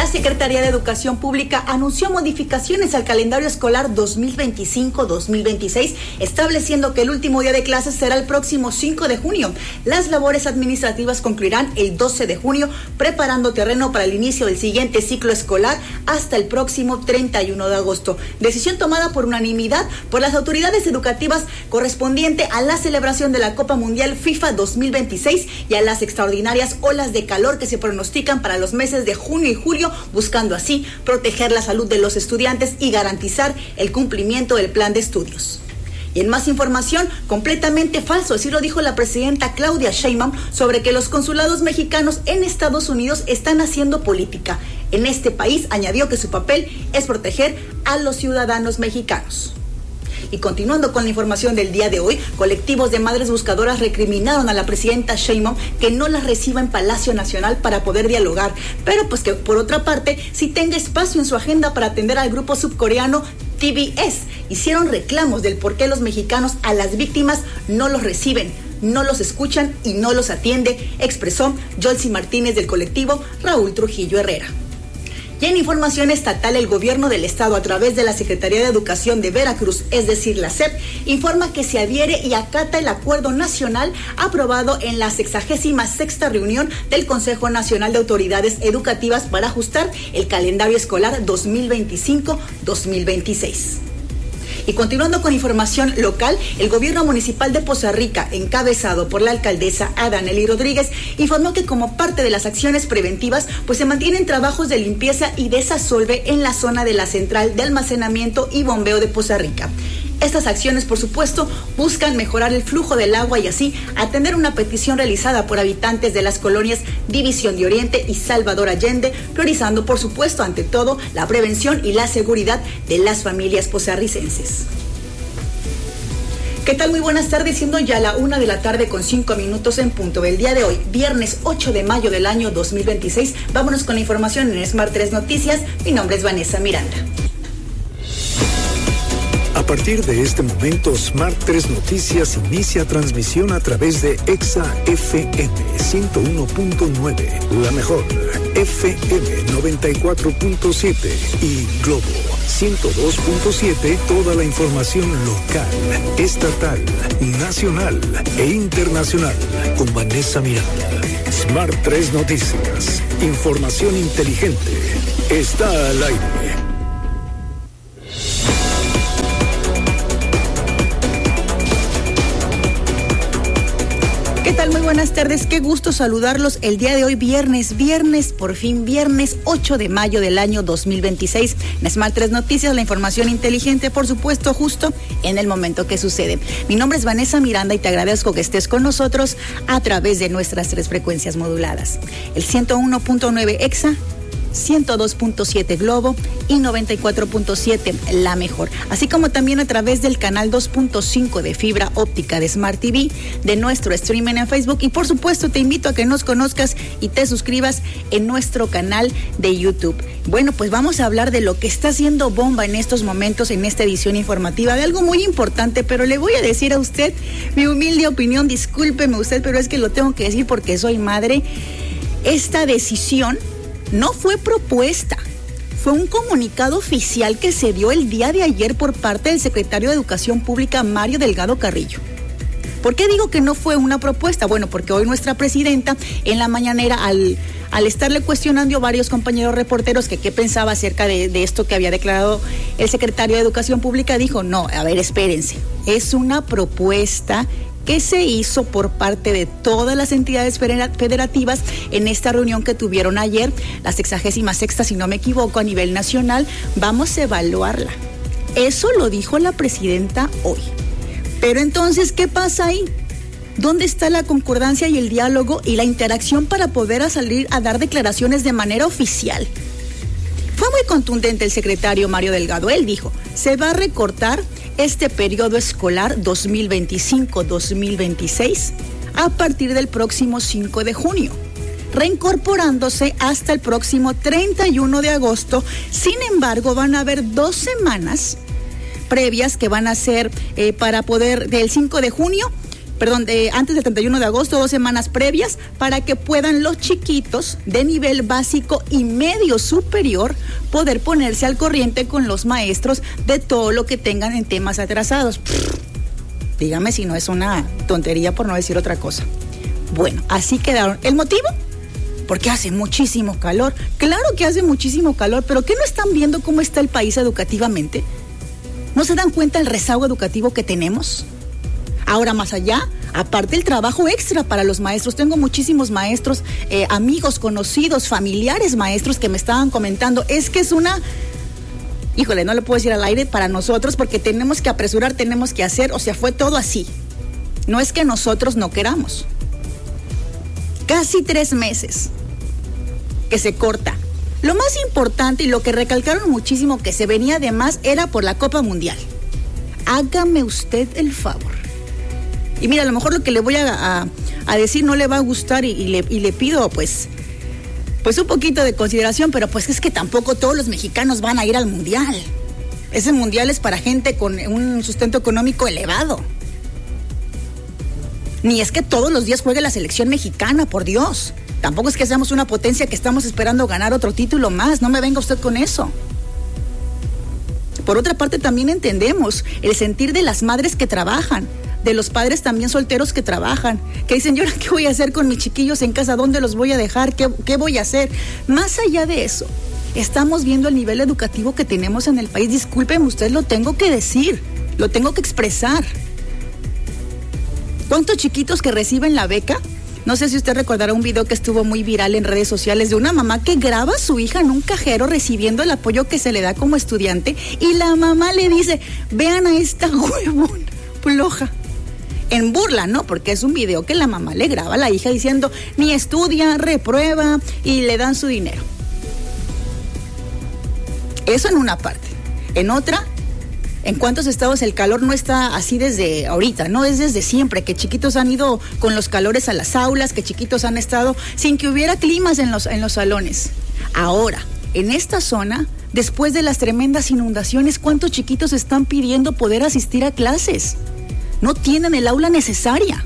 Secretaría de Educación Pública anunció modificaciones al calendario escolar 2025-2026, estableciendo que el último día de clases será el próximo 5 de junio. Las labores administrativas concluirán el 12 de junio, preparando terreno para el inicio del siguiente ciclo escolar hasta el próximo 31 de agosto. Decisión tomada por unanimidad por las autoridades educativas correspondiente a la celebración de la Copa Mundial FIFA 2026 y a las extraordinarias olas de calor que se pronostican para los meses de junio y julio, buscando así proteger la salud de los estudiantes y garantizar el cumplimiento del plan de estudios. Y en más información, completamente falso, así lo dijo la presidenta Claudia Sheinbaum sobre que los consulados mexicanos en Estados Unidos están haciendo política. En este país añadió que su papel es proteger a los ciudadanos mexicanos. Y continuando con la información del día de hoy, colectivos de madres buscadoras recriminaron a la presidenta Sheinbaum que no las reciba en Palacio Nacional para poder dialogar, pero pues que por otra parte sí tenga espacio en su agenda para atender al grupo subcoreano TBS. Hicieron reclamos del por qué los mexicanos a las víctimas no los reciben, no los escuchan y no los atiende, expresó Yolsi Martínez del colectivo Raúl Trujillo Herrera. Y en información estatal, el gobierno del estado, a través de la Secretaría de Educación de Veracruz, es decir, la SEP, informa que se adhiere y acata el acuerdo nacional aprobado en la 66ª reunión del Consejo Nacional de Autoridades Educativas para ajustar el calendario escolar 2025-2026. Y continuando con información local, el gobierno municipal de Poza Rica, encabezado por la alcaldesa Adanely Rodríguez, informó que como parte de las acciones preventivas, pues se mantienen trabajos de limpieza y desasolve en la zona de la central de almacenamiento y bombeo de Poza Rica. Estas acciones, por supuesto, buscan mejorar el flujo del agua y así atender una petición realizada por habitantes de las colonias División de Oriente y Salvador Allende, priorizando, por supuesto, ante todo, la prevención y la seguridad de las familias pozarricenses. ¿Qué tal? Muy buenas tardes, siendo ya la 1:05 p.m. en punto del día de hoy, viernes 8 de mayo del año 2026. Vámonos con la información en Smart 3 Noticias. Mi nombre es Vanessa Miranda. A partir de este momento, Smart 3 Noticias inicia transmisión a través de Exa FM 101.9, la mejor, FM 94.7 y Globo 102.7, toda la información local, estatal, nacional e internacional, con Vanessa Miranda. Smart 3 Noticias, información inteligente, está al aire. ¿Qué tal? Muy buenas tardes, qué gusto saludarlos el día de hoy, viernes, por fin viernes 8 de mayo del año 2026. En Smart 3 Noticias, la información inteligente, por supuesto, justo en el momento que sucede. Mi nombre es Vanessa Miranda y te agradezco que estés con nosotros a través de nuestras 3 frecuencias moduladas. El 101.9 Exa, 102.7 Globo y 94.7 La Mejor, así como también a través del canal 2.5 de fibra óptica de Smart TV, de nuestro streaming en Facebook, y por supuesto te invito a que nos conozcas y te suscribas en nuestro canal de YouTube. Bueno, pues vamos a hablar de lo que está haciendo bomba en estos momentos en esta edición informativa, de algo muy importante, pero le voy a decir a usted mi humilde opinión, discúlpeme usted, pero es que lo tengo que decir porque soy madre. Esta decisión no fue propuesta, fue un comunicado oficial que se dio el día de ayer por parte del secretario de Educación Pública, Mario Delgado Carrillo. ¿Por qué digo que no fue una propuesta? Bueno, porque hoy nuestra presidenta en la mañanera, al estarle cuestionando a varios compañeros reporteros que qué pensaba acerca de esto que había declarado el secretario de Educación Pública, dijo, no, a ver, espérense, es una propuesta que se hizo por parte de todas las entidades federativas en esta reunión que tuvieron ayer, la 66ª, si no me equivoco, a nivel nacional. Vamos a evaluarla. Eso lo dijo la presidenta hoy. Pero entonces, ¿qué pasa ahí? ¿Dónde está la concordancia y el diálogo y la interacción para poder salir a dar declaraciones de manera oficial? Fue muy contundente el secretario Mario Delgado. Él dijo, se va a recortar este periodo escolar 2025-2026 a partir del próximo 5 de junio, reincorporándose hasta el próximo 31 de agosto. Sin embargo, van a haber 2 semanas previas que van a ser para poder, del 5 de junio, antes del 31 de agosto, 2 semanas previas, para que puedan los chiquitos de nivel básico y medio superior poder ponerse al corriente con los maestros de todo lo que tengan en temas atrasados. Dígame si no es una tontería, por no decir otra cosa. Bueno, así quedaron. ¿El motivo? Porque hace muchísimo calor. Claro que hace muchísimo calor, pero ¿qué no están viendo cómo está el país educativamente? ¿No se dan cuenta del rezago educativo que tenemos? Ahora, más allá, aparte el trabajo extra para los maestros. Tengo muchísimos maestros, amigos, conocidos, familiares maestros que me estaban comentando. Es que es una... Híjole, no lo puedo decir al aire para nosotros porque tenemos que apresurar, tenemos que hacer, o sea, fue todo así. No es que nosotros no queramos. Casi 3 meses que se corta. Lo más importante y lo que recalcaron muchísimo que se venía de más era por la Copa Mundial. Hágame usted el favor. Y mira, a lo mejor lo que le voy a decir no le va a gustar y le pido pues un poquito de consideración, pero pues es que tampoco todos los mexicanos van a ir al Mundial. Ese Mundial es para gente con un sustento económico elevado. Ni es que todos los días juegue la selección mexicana, por Dios. Tampoco es que seamos una potencia que estamos esperando ganar otro título más. No me venga usted con eso. Por otra parte, también entendemos el sentir de las madres que trabajan, de los padres también solteros que trabajan, que dicen, ¿y ahora qué voy a hacer con mis chiquillos en casa? ¿Dónde los voy a dejar? ¿Qué voy a hacer? Más allá de eso, estamos viendo el nivel educativo que tenemos en el país. Discúlpeme, usted lo tengo que decir, lo tengo que expresar. ¿Cuántos chiquitos que reciben la beca? No sé si usted recordará un video que estuvo muy viral en redes sociales de una mamá que graba a su hija en un cajero recibiendo el apoyo que se le da como estudiante y la mamá le dice, vean a esta huevona floja. En burla, ¿no? Porque es un video que la mamá le graba a la hija diciendo, ni estudia, reprueba y le dan su dinero. Eso en una parte. En otra, en cuántos estados el calor no está así desde ahorita, no es desde siempre, que chiquitos han ido con los calores a las aulas, que chiquitos han estado sin que hubiera climas en los salones. Ahora, en esta zona, después de las tremendas inundaciones, ¿cuántos chiquitos están pidiendo poder asistir a clases? No tienen el aula necesaria.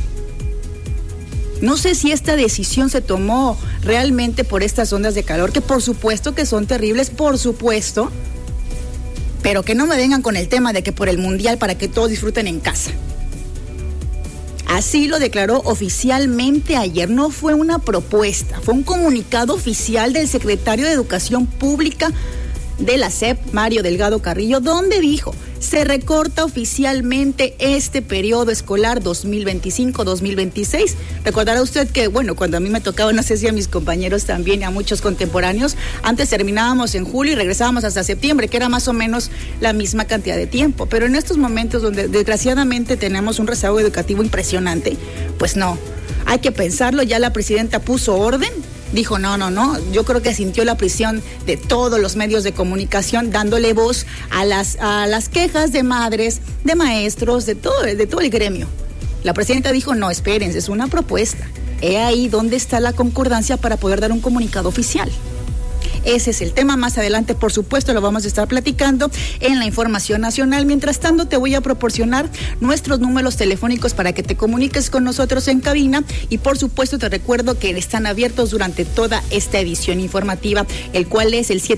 No sé si esta decisión se tomó realmente por estas ondas de calor, que por supuesto que son terribles, por supuesto, pero que no me vengan con el tema de que por el Mundial para que todos disfruten en casa. Así lo declaró oficialmente ayer, no fue una propuesta, fue un comunicado oficial del secretario de Educación Pública de la SEP, Mario Delgado Carrillo, donde dijo, se recorta oficialmente este periodo escolar 2025-2026. Recordará usted que, bueno, cuando a mí me tocaba, no sé si a mis compañeros también y a muchos contemporáneos, antes terminábamos en julio y regresábamos hasta septiembre, que era más o menos la misma cantidad de tiempo. Pero en estos momentos donde desgraciadamente tenemos un rezago educativo impresionante, pues no, hay que pensarlo. Ya la presidenta puso orden. Dijo, no, yo creo que sintió la presión de todos los medios de comunicación, dándole voz a las quejas de madres, de maestros, de todo el gremio. La presidenta dijo, no, espérense, es una propuesta. He ahí donde está la concordancia para poder dar un comunicado oficial. Ese es el tema. Más adelante, por supuesto, lo vamos a estar platicando en la información nacional. Mientras tanto, te voy a proporcionar nuestros números telefónicos para que te comuniques con nosotros en cabina y, por supuesto, te recuerdo que están abiertos durante toda esta edición informativa, el cual es el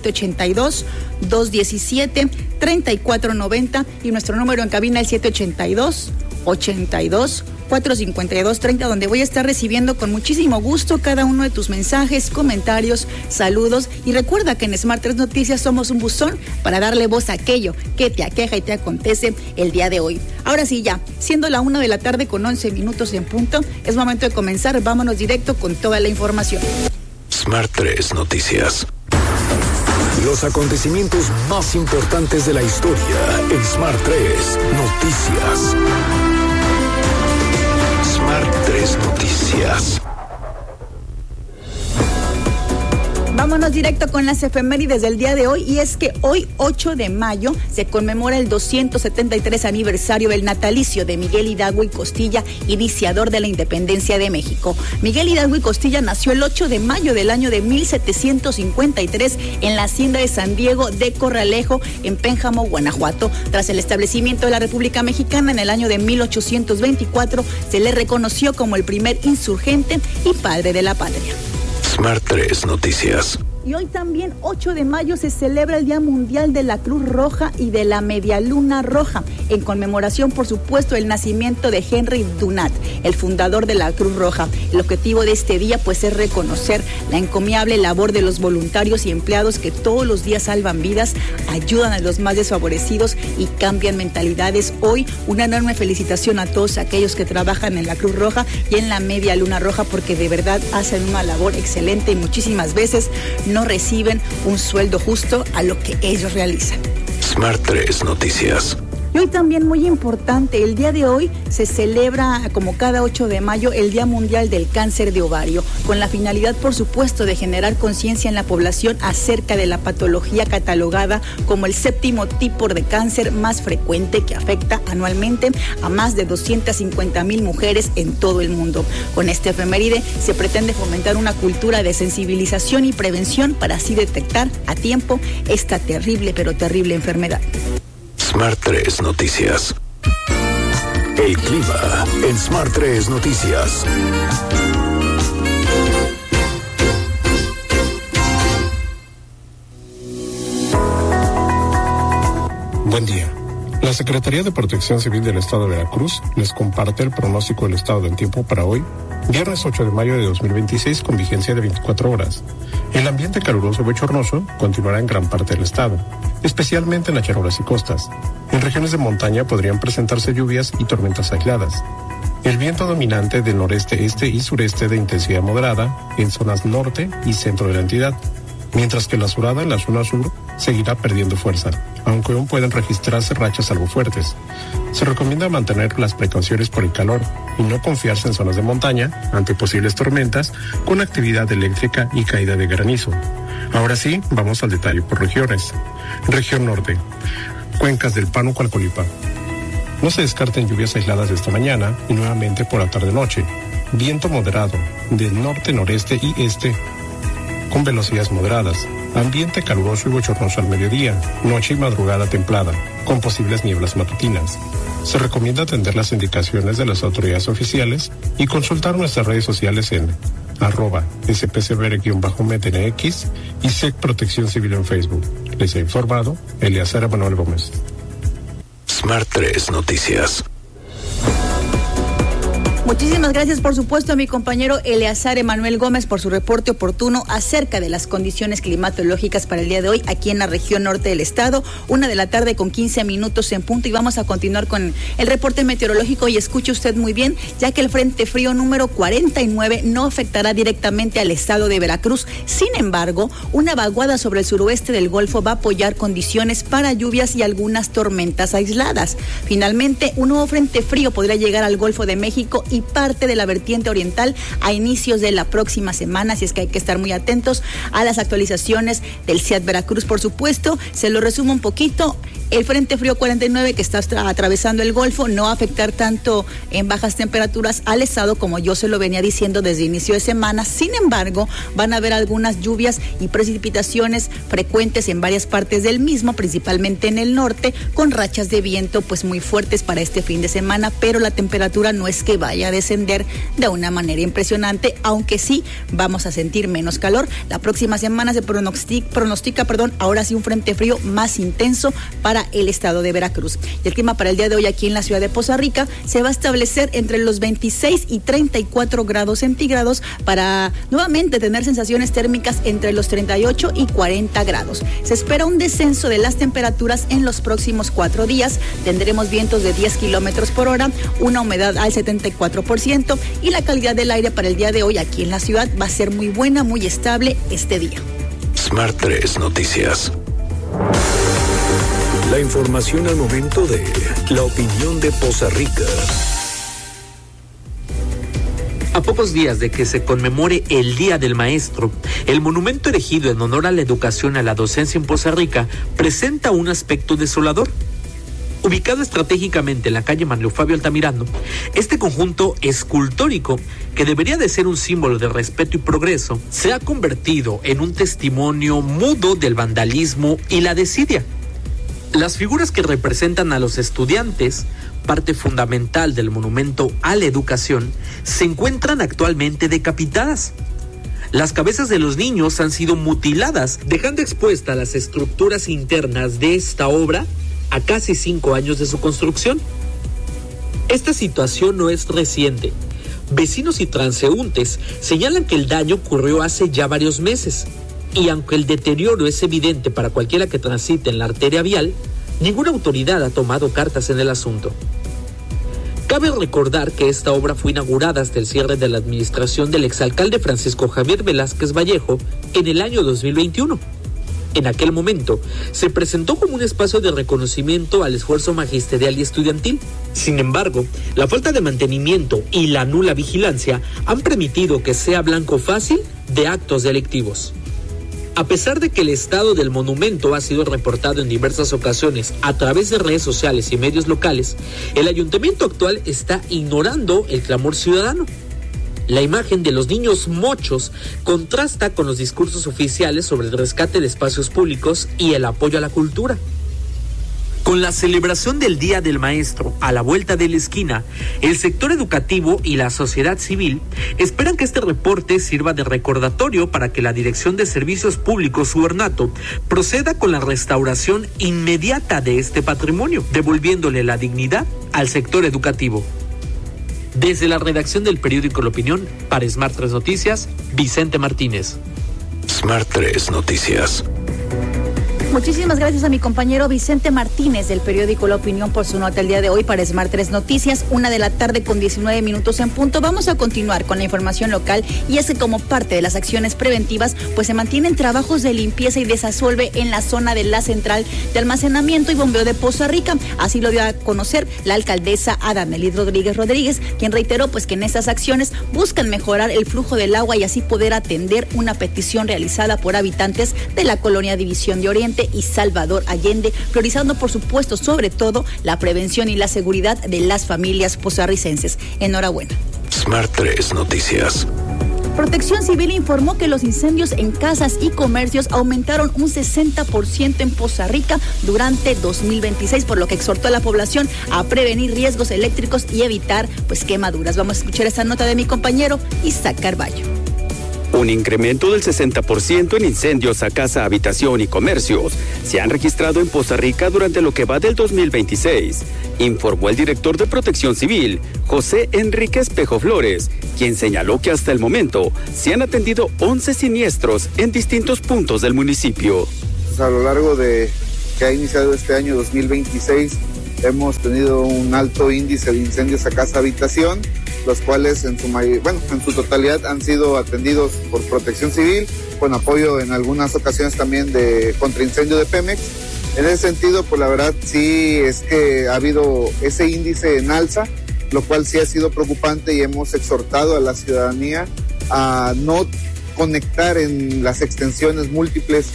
782-217-3490 y nuestro número en cabina el 782-82-452-30, donde voy a estar recibiendo con muchísimo gusto cada uno de tus mensajes, comentarios, saludos. Y recuerda que en Smart 3 Noticias somos un buzón para darle voz a aquello que te aqueja y te acontece el día de hoy. Ahora sí, ya, siendo la 1 de la tarde con 11 minutos en punto, es momento de comenzar. Vámonos directo con toda la información. Smart 3 Noticias. Los acontecimientos más importantes de la historia en Smart 3 Noticias. Smart 3 Noticias. Vámonos directo con las efemérides del día de hoy, y es que hoy, 8 de mayo, se conmemora el 273 aniversario del natalicio de Miguel Hidalgo y Costilla, iniciador de la independencia de México. Miguel Hidalgo y Costilla nació el 8 de mayo del año de 1753 en la hacienda de San Diego de Corralejo, en Pénjamo, Guanajuato. Tras el establecimiento de la República Mexicana en el año de 1824, se le reconoció como el primer insurgente y padre de la patria. Smart 3 Noticias. Y hoy también, 8 de mayo, se celebra el Día Mundial de la Cruz Roja y de la Medialuna Roja, en conmemoración, por supuesto, del nacimiento de Henry Dunant, el fundador de la Cruz Roja. El objetivo de este día, pues, es reconocer la encomiable labor de los voluntarios y empleados que todos los días salvan vidas, ayudan a los más desfavorecidos y cambian mentalidades. Hoy, una enorme felicitación a todos aquellos que trabajan en la Cruz Roja y en la Medialuna Roja, porque de verdad hacen una labor excelente y muchísimas veces no reciben un sueldo justo a lo que ellos realizan. Smart 3 Noticias. Y hoy también, muy importante, el día de hoy se celebra, como cada 8 de mayo, el Día Mundial del Cáncer de Ovario, con la finalidad, por supuesto, de generar conciencia en la población acerca de la patología catalogada como el 7º tipo de cáncer más frecuente, que afecta anualmente a más de 250,000 mujeres en todo el mundo. Con este efeméride se pretende fomentar una cultura de sensibilización y prevención para así detectar a tiempo esta terrible, pero terrible enfermedad. Smart 3 Noticias. El clima en Smart 3 Noticias. Buen día. La Secretaría de Protección Civil del Estado de Veracruz les comparte el pronóstico del estado del tiempo para hoy, viernes 8 de mayo de 2026, con vigencia de 24 horas. El ambiente caluroso y bochornoso continuará en gran parte del estado, especialmente en las llanuras y costas. En regiones de montaña podrían presentarse lluvias y tormentas aisladas. El viento dominante del noreste, este y sureste de intensidad moderada en zonas norte y centro de la entidad, mientras que la surada en la zona sur seguirá perdiendo fuerza, aunque aún pueden registrarse rachas algo fuertes. Se recomienda mantener las precauciones por el calor y no confiarse en zonas de montaña ante posibles tormentas con actividad eléctrica y caída de granizo. Ahora sí, vamos al detalle por regiones. Región norte, cuencas del Pánuco-Alcolipa. No se descarten lluvias aisladas esta mañana y nuevamente por la tarde-noche. Viento moderado del norte-noreste y este con velocidades moderadas. Ambiente caluroso y bochornoso al mediodía, noche y madrugada templada, con posibles nieblas matutinas. Se recomienda atender las indicaciones de las autoridades oficiales y consultar nuestras redes sociales en @spcbr_mednx y SEC Protección Civil en Facebook. Les ha informado Eleazar Manuel Gómez. Smart 3 Noticias. Muchísimas gracias, por supuesto, a mi compañero Eleazar Emanuel Gómez por su reporte oportuno acerca de las condiciones climatológicas para el día de hoy aquí en la región norte del estado. 1:00 p.m. con 15 minutos en punto, y vamos a continuar con el reporte meteorológico. Y escuche usted muy bien, ya que el Frente Frío número 49 no afectará directamente al estado de Veracruz. Sin embargo, una vaguada sobre el suroeste del Golfo va a apoyar condiciones para lluvias y algunas tormentas aisladas. Finalmente, un nuevo Frente Frío podría llegar al Golfo de México y parte de la vertiente oriental a inicios de la próxima semana, así es que hay que estar muy atentos a las actualizaciones del CIAT Veracruz. Por supuesto, se lo resumo un poquito. El Frente Frío 49 que está atravesando el Golfo no va a afectar tanto en bajas temperaturas al estado, como yo se lo venía diciendo desde inicio de semana. Sin embargo, van a haber algunas lluvias y precipitaciones frecuentes en varias partes del mismo, principalmente en el norte, con rachas de viento pues muy fuertes para este fin de semana, pero la temperatura no es que vaya a descender de una manera impresionante, aunque sí vamos a sentir menos calor. La próxima semana se pronostica, ahora sí, un frente frío más intenso para el estado de Veracruz. Y el clima para el día de hoy aquí en la ciudad de Poza Rica se va a establecer entre los 26 y 34 grados centígrados, para nuevamente tener sensaciones térmicas entre los 38 y 40 grados. Se espera un descenso de las temperaturas en los próximos 4 días. Tendremos vientos de 10 kilómetros por hora, una humedad al 74% y la calidad del aire para el día de hoy aquí en la ciudad va a ser muy buena, muy estable este día. Smart 3 Noticias. La información al momento de la opinión de Poza Rica. A pocos días de que se conmemore el Día del Maestro, el monumento erigido en honor a la educación y a la docencia en Poza Rica presenta un aspecto desolador. Ubicado estratégicamente en la calle Manlio Fabio Altamirano, este conjunto escultórico, que debería de ser un símbolo de respeto y progreso, se ha convertido en un testimonio mudo del vandalismo y la desidia. Las figuras que representan a los estudiantes, parte fundamental del monumento a la educación, se encuentran actualmente decapitadas. Las cabezas de los niños han sido mutiladas, dejando expuestas las estructuras internas de esta obra a casi 5 años de su construcción. Esta situación no es reciente. Vecinos y transeúntes señalan que el daño ocurrió hace ya varios meses, y aunque el deterioro es evidente para cualquiera que transite en la arteria vial, ninguna autoridad ha tomado cartas en el asunto. Cabe recordar que esta obra fue inaugurada hasta el cierre de la administración del exalcalde Francisco Javier Velázquez Vallejo en el año 2021. En aquel momento, se presentó como un espacio de reconocimiento al esfuerzo magisterial y estudiantil. Sin embargo, la falta de mantenimiento y la nula vigilancia han permitido que sea blanco fácil de actos delictivos. A pesar de que el estado del monumento ha sido reportado en diversas ocasiones a través de redes sociales y medios locales, el ayuntamiento actual está ignorando el clamor ciudadano. La imagen de los niños mochos contrasta con los discursos oficiales sobre el rescate de espacios públicos y el apoyo a la cultura. Con la celebración del Día del Maestro a la vuelta de la esquina, el sector educativo y la sociedad civil esperan que este reporte sirva de recordatorio para que la Dirección de Servicios Públicos Subernato proceda con la restauración inmediata de este patrimonio, devolviéndole la dignidad al sector educativo. Desde la redacción del periódico La Opinión, para Smart 3 Noticias, Vicente Martínez. Smart 3 Noticias. Muchísimas gracias a mi compañero Vicente Martínez del periódico La Opinión por su nota el día de hoy para Smart 3 Noticias, 1:00 con 19 minutos en punto. Vamos a continuar con la información local, y es que como parte de las acciones preventivas, pues se mantienen trabajos de limpieza y desasolve en la zona de la central de almacenamiento y bombeo de Poza Rica. Así lo dio a conocer la alcaldesa Adamelín Rodríguez, quien reiteró pues que en estas acciones buscan mejorar el flujo del agua y así poder atender una petición realizada por habitantes de la colonia División de Oriente y Salvador Allende, priorizando por supuesto sobre todo la prevención y la seguridad de las familias pozarricenses. Enhorabuena. Smart 3 Noticias. Protección Civil informó que los incendios en casas y comercios aumentaron un 60% en Poza Rica durante 2026, por lo que exhortó a la población a prevenir riesgos eléctricos y evitar pues quemaduras. Vamos a escuchar esta nota de mi compañero Isaac Carballo. Un incremento del 60% en incendios a casa, habitación y comercios se han registrado en Poza Rica durante lo que va del 2026, informó el director de Protección Civil, José Enrique Espejo Flores, quien señaló que hasta el momento se han atendido 11 siniestros en distintos puntos del municipio. A lo largo de que ha iniciado este año 2026, hemos tenido un alto índice de incendios a casa, habitación, los cuales en su totalidad han sido atendidos por Protección Civil, con apoyo en algunas ocasiones también de contraincendio de Pemex. En ese sentido, pues la verdad sí es que ha habido ese índice en alza, lo cual sí ha sido preocupante, y hemos exhortado a la ciudadanía a no conectar en las extensiones múltiples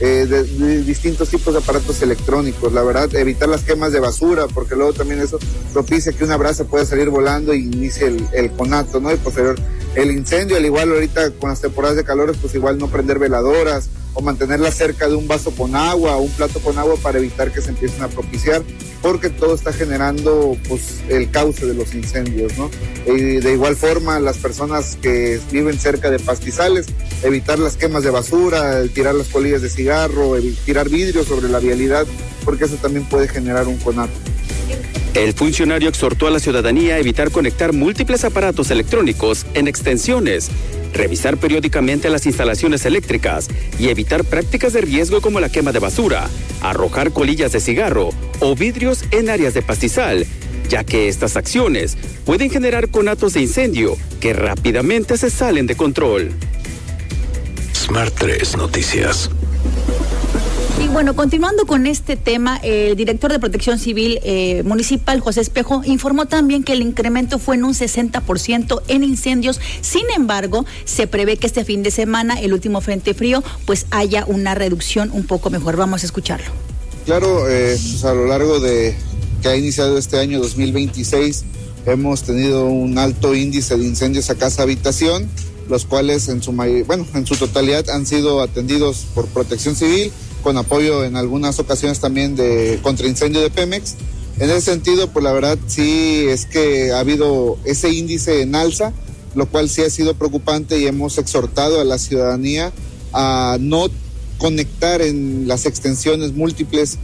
de distintos tipos de aparatos electrónicos. La verdad, evitar las quemas de basura, porque luego también eso propicia que una brasa pueda salir volando y inicie el conato, ¿no? Y posterior el incendio. Al igual ahorita con las temporadas de calores, pues igual no prender veladoras o mantenerlas cerca de un vaso con agua o un plato con agua para evitar que se empiecen a propiciar, porque todo está generando pues el cauce de los incendios, ¿no? Y de igual forma, las personas que viven cerca de pastizales, evitar las quemas de basura, tirar las colillas de cigarro, tirar vidrio sobre la vialidad, porque eso también puede generar un conato. El funcionario exhortó a la ciudadanía a evitar conectar múltiples aparatos electrónicos en extensiones, revisar periódicamente las instalaciones eléctricas y evitar prácticas de riesgo como la quema de basura, arrojar colillas de cigarro o vidrios en áreas de pastizal, ya que estas acciones pueden generar conatos de incendio que rápidamente se salen de control. Smart 3 Noticias. Bueno, continuando con este tema, el director de Protección Civil Municipal, José Espejo, informó también que el incremento fue en un 60% en incendios. Sin embargo, se prevé que este fin de semana, el último frente frío, pues haya una reducción un poco mejor. Vamos a escucharlo. Claro, pues a lo largo de que ha iniciado este año 2026, hemos tenido un alto índice de incendios a casa-habitación, los cuales en su totalidad han sido atendidos por Protección Civil, con apoyo en algunas ocasiones también de contraincendio de Pemex. En ese sentido, pues la verdad sí es que ha habido ese índice en alza, lo cual sí ha sido preocupante, y hemos exhortado a la ciudadanía a no conectar en las extensiones múltiples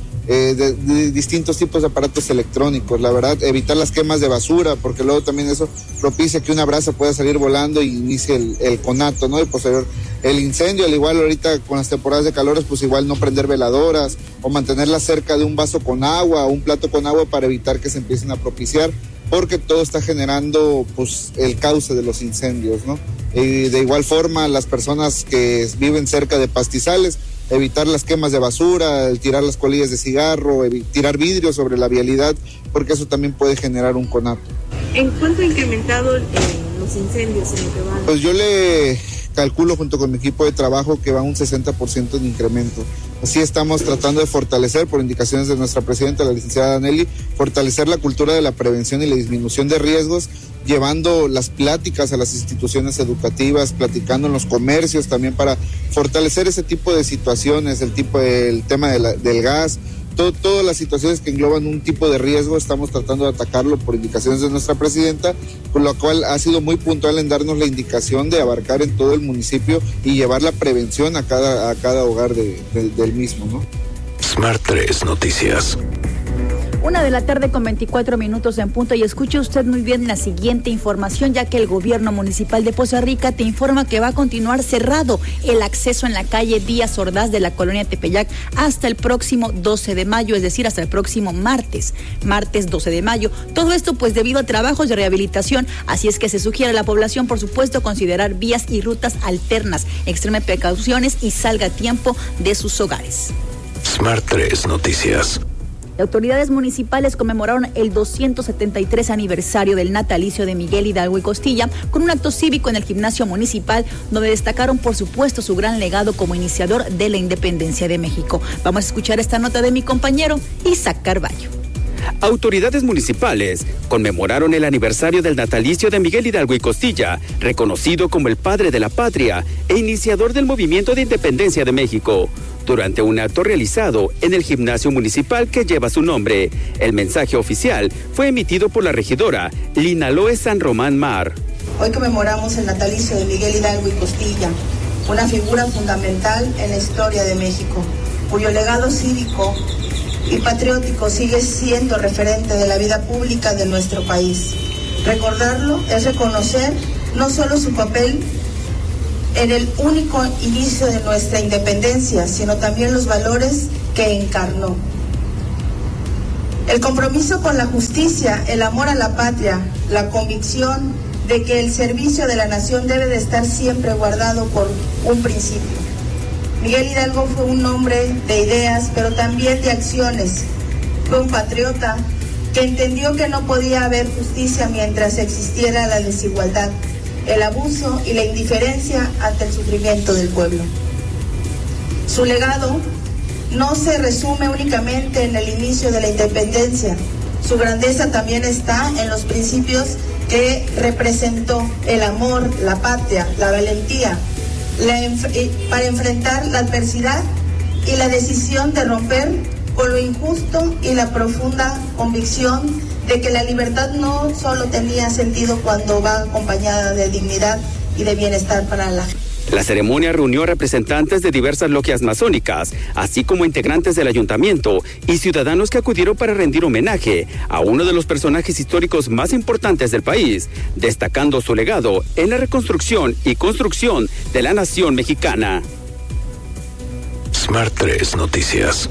de distintos tipos de aparatos electrónicos. La verdad, evitar las quemas de basura, porque luego también eso propicia que una brasa pueda salir volando y inicie el conato, ¿no? Y posterior el incendio. Al igual ahorita con las temporadas de calores, pues igual no prender veladoras o mantenerlas cerca de un vaso con agua o un plato con agua para evitar que se empiecen a propiciar, porque todo está generando pues el cauce de los incendios, ¿no? Y de igual forma, las personas que viven cerca de pastizales, evitar las quemas de basura, el tirar las colillas de cigarro, tirar vidrio sobre la vialidad, porque eso también puede generar un conato. ¿En cuánto ha incrementado los incendios en lo que va? Pues yo le calculo junto con mi equipo de trabajo que va un 60% en incremento. Así estamos tratando de fortalecer, por indicaciones de nuestra presidenta, la licenciada Danelli, fortalecer la cultura de la prevención y la disminución de riesgos, llevando las pláticas a las instituciones educativas, platicando en los comercios también para fortalecer ese tipo de situaciones, el tema del gas, todas las situaciones que engloban un tipo de riesgo. Estamos tratando de atacarlo por indicaciones de nuestra presidenta, con lo cual ha sido muy puntual en darnos la indicación de abarcar en todo el municipio y llevar la prevención a cada hogar del mismo, ¿no? Smart 3 Noticias. 1:24 p.m. en punto, y escuche usted muy bien la siguiente información, ya que el gobierno municipal de Poza Rica te informa que va a continuar cerrado el acceso en la calle Díaz Ordaz de la colonia Tepeyac hasta el próximo 12 de mayo, es decir, hasta el próximo martes 12 de mayo. Todo esto pues debido a trabajos de rehabilitación, así es que se sugiere a la población, por supuesto, considerar vías y rutas alternas, extreme precauciones y salga a tiempo de sus hogares. Smart 3 Noticias. Las autoridades municipales conmemoraron el 273 aniversario del natalicio de Miguel Hidalgo y Costilla con un acto cívico en el gimnasio municipal, donde destacaron, por supuesto, su gran legado como iniciador de la independencia de México. Vamos a escuchar esta nota de mi compañero Isaac Carballo. Autoridades municipales conmemoraron el aniversario del natalicio de Miguel Hidalgo y Costilla, reconocido como el padre de la patria e iniciador del movimiento de independencia de México, durante un acto realizado en el gimnasio municipal que lleva su nombre. El mensaje oficial fue emitido por la regidora Lina Loe San Román Mar. Hoy conmemoramos el natalicio de Miguel Hidalgo y Costilla, una figura fundamental en la historia de México, cuyo legado cívico y patriótico sigue siendo referente de la vida pública de nuestro país. Recordarlo es reconocer no solo su papel en el único inicio de nuestra independencia, sino también los valores que encarnó. El compromiso con la justicia, el amor a la patria, la convicción de que el servicio de la nación debe de estar siempre guardado por un principio. Miguel Hidalgo fue un hombre de ideas, pero también de acciones. Fue un patriota que entendió que no podía haber justicia mientras existiera la desigualdad, el abuso y la indiferencia ante el sufrimiento del pueblo. Su legado no se resume únicamente en el inicio de la independencia. Su grandeza también está en los principios que representó: el amor, la patria, la valentía, para enfrentar la adversidad y la decisión de romper con lo injusto, y la profunda convicción de que la libertad no solo tenía sentido cuando va acompañada de dignidad y de bienestar para la gente. La ceremonia reunió a representantes de diversas logias masónicas, así como integrantes del ayuntamiento y ciudadanos que acudieron para rendir homenaje a uno de los personajes históricos más importantes del país, destacando su legado en la reconstrucción y construcción de la nación mexicana. Smart 3 Noticias.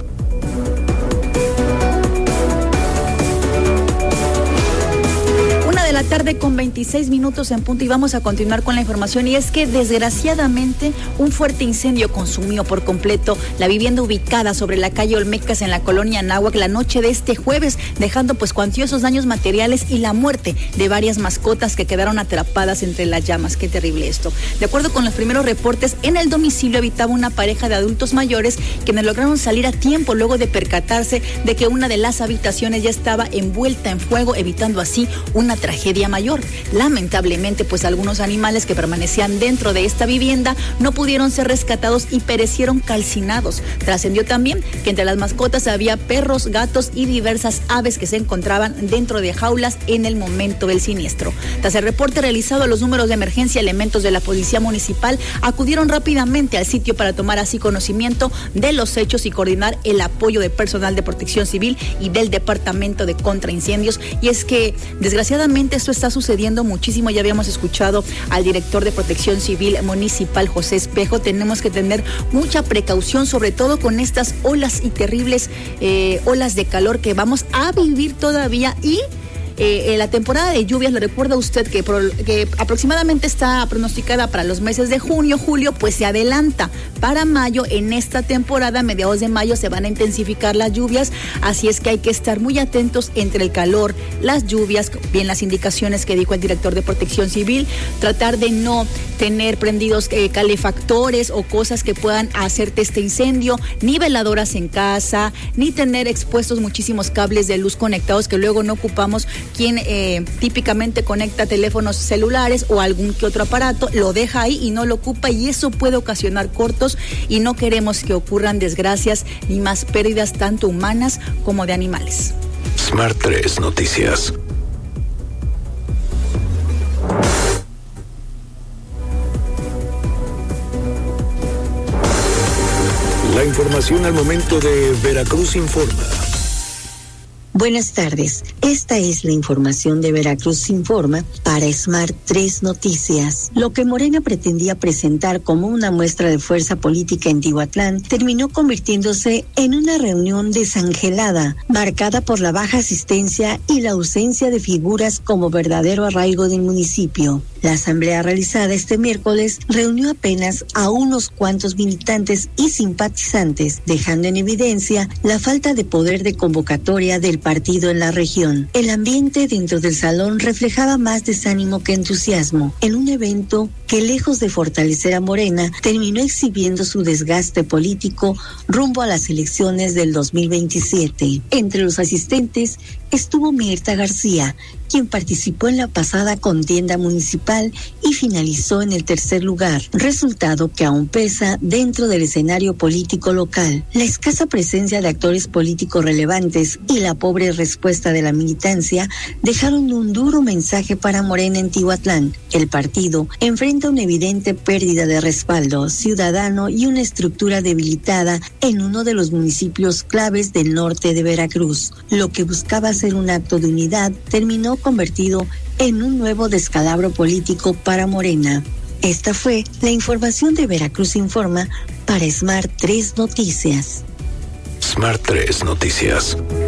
la tarde con 26 minutos en punto y vamos a continuar con la información, y es que desgraciadamente un fuerte incendio consumió por completo la vivienda ubicada sobre la calle Olmecas en la colonia Anáhuac la noche de este jueves, dejando pues cuantiosos daños materiales y la muerte de varias mascotas que quedaron atrapadas entre las llamas. Qué terrible esto. De acuerdo con los primeros reportes, en el domicilio habitaba una pareja de adultos mayores quienes lograron salir a tiempo luego de percatarse de que una de las habitaciones ya estaba envuelta en fuego, evitando así una tragedia mayor. Lamentablemente, pues algunos animales que permanecían dentro de esta vivienda no pudieron ser rescatados y perecieron calcinados. Trascendió también que entre las mascotas había perros, gatos y diversas aves que se encontraban dentro de jaulas en el momento del siniestro. Tras el reporte realizado a los números de emergencia, elementos de la Policía Municipal acudieron rápidamente al sitio para tomar así conocimiento de los hechos y coordinar el apoyo de personal de Protección Civil y del Departamento de Contraincendios. Y es que desgraciadamente esto está sucediendo muchísimo. Ya habíamos escuchado al director de Protección Civil Municipal, José Espejo. Tenemos que tener mucha precaución, sobre todo con estas olas y terribles olas de calor que vamos a vivir todavía. Y la temporada de lluvias, lo recuerda usted que aproximadamente está pronosticada para los meses de junio, julio, pues se adelanta para mayo. En esta temporada, a mediados de mayo, se van a intensificar las lluvias, así es que hay que estar muy atentos entre el calor, las lluvias, bien las indicaciones que dijo el director de Protección Civil, tratar de no tener prendidos calefactores o cosas que puedan hacerte este incendio, ni veladoras en casa, ni tener expuestos muchísimos cables de luz conectados que luego no ocupamos. Quien típicamente conecta teléfonos celulares o algún que otro aparato, lo deja ahí y no lo ocupa, y eso puede ocasionar cortos, y no queremos que ocurran desgracias ni más pérdidas tanto humanas como de animales. Smart 3 Noticias. La información al momento de Veracruz Informa. Buenas tardes, esta es la información de Veracruz Informa para Smart 3 Noticias. Lo que Morena pretendía presentar como una muestra de fuerza política en Tihuatlán terminó convirtiéndose en una reunión desangelada, marcada por la baja asistencia y la ausencia de figuras como verdadero arraigo del municipio. La asamblea realizada este miércoles reunió apenas a unos cuantos militantes y simpatizantes, dejando en evidencia la falta de poder de convocatoria del partido en la región. El ambiente dentro del salón reflejaba más desánimo que entusiasmo, en un evento que, lejos de fortalecer a Morena, terminó exhibiendo su desgaste político rumbo a las elecciones del 2027. Entre los asistentes estuvo Mirta García, quien participó en la pasada contienda municipal y finalizó en el tercer lugar, resultado que aún pesa dentro del escenario político local. La escasa presencia de actores políticos relevantes y la pobre respuesta de la militancia dejaron un duro mensaje para Morena en Tihuatlán. El partido enfrenta una evidente pérdida de respaldo ciudadano y una estructura debilitada en uno de los municipios claves del norte de Veracruz. Lo que buscaba ser un acto de unidad terminó convertido en un nuevo descalabro político para Morena. Esta fue la información de Veracruz Informa para Smart 3 Noticias. Smart 3 Noticias.